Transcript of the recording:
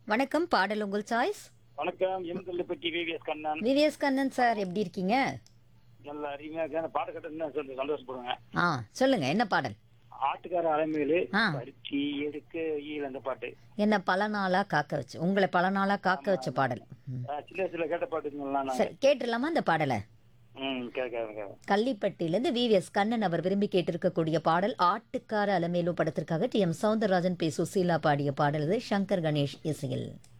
வணக்கம். பாடல் உங்கள் சாய்ஸ். வணக்கம். எம்கல்லுப்பட்டி VVS Kannan. VVS Kannan sir எப்படி இருக்கீங்க? நல்ல அருமையா இருக்கு. அந்த பாட்டு கேட்டா சொல்லி சந்தோஷப்படுங்க. ஆ சொல்லுங்க என்ன பாடல்? ஆட்டுக்கார அலைமேலு ஆ பருத்தி எடுக்க ஈழ அந்த பாட்டு. என்ன பல நாளா காக்க வச்சு உங்களை பல நாளா காக்க ஆமா வச்ச ஆமா. பாடல். ம். சில சில கேட்ட பாட்டுங்களா நாங்க. சரி கேட்டுடலாமா அந்த பாடலை? கேட்க கள்ளிப்பட்டியிலிருந்து விவிஎஸ் கண்ணன் அவர் விரும்பி கேட்டிருக்கக்கூடிய பாடல் ஆட்டுக்கார அலமேலு படத்திற்காக D M Soundararajan B Susheela பாடிய பாடல் இது. சங்கர் கணேஷ் இசையில்.